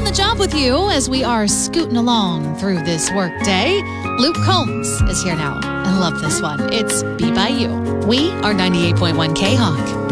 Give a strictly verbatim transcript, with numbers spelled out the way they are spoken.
the job with you as we are scooting along through this work day. Luke Combs is here now. I love this one. It's Be By You. We are ninety-eight point one K-Hawk.